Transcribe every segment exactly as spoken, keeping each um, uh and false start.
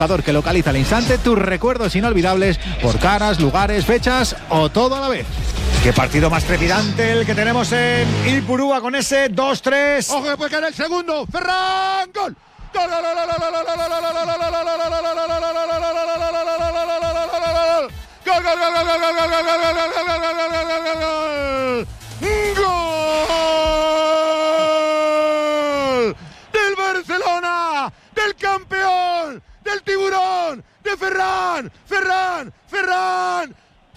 Que localiza al instante tus recuerdos inolvidables por caras, lugares, fechas o todo a la vez. Qué partido más trepidante el que tenemos en Ipurúa con ese dos tres. Ojo que puede caer el segundo. Ferran, gol. Gol, gol, gol, gol, gol, gol, gol, gol del Barcelona, del campeón, del tiburón, de Ferran, Ferran, Ferran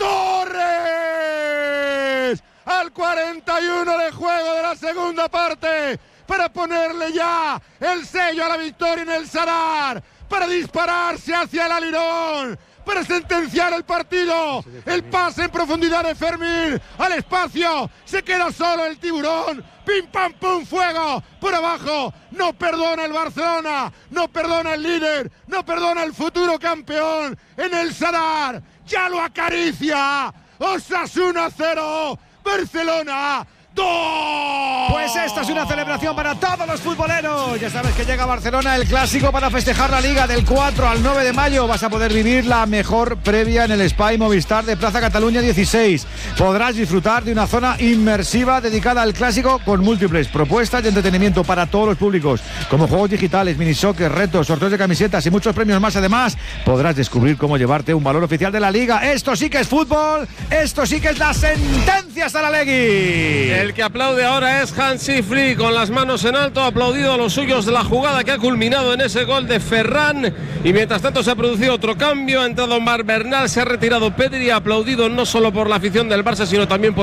Torres, al cuarenta y uno de juego de la segunda parte, para ponerle ya el sello a la victoria en el Sadar, para dispararse hacia el alirón, para sentenciar el partido. El pase en profundidad de Fermín al espacio, se queda solo el tiburón. Pim pam pum, fuego por abajo. No perdona el Barcelona, no perdona el líder, no perdona el futuro campeón en el Sadar. Ya lo acaricia. Osasuna cero, Barcelona dos. Pues esta es una celebración para todos los futboleros. Ya sabes que llega a Barcelona el clásico para festejar la Liga. Del cuatro al nueve de mayo vas a poder vivir la mejor previa en el Espai Movistar de Plaza Cataluña dieciséis. Podrás disfrutar de una zona inmersiva dedicada al clásico con múltiples propuestas de entretenimiento para todos los públicos, como juegos digitales, mini soccer, retos, sorteos de camisetas y muchos premios más. Además, podrás descubrir cómo llevarte un valor oficial de la Liga. Esto sí que es fútbol, esto sí que es la sentencia Saralegui. El que aplaude ahora es Hansi Flick, con las manos en alto, ha aplaudido a los suyos de la jugada que ha culminado en ese gol de Ferran. Y mientras tanto se ha producido otro cambio, ha entrado Marc Bernal, se ha retirado Pedri, ha aplaudido no solo por la afición del Barça, sino también por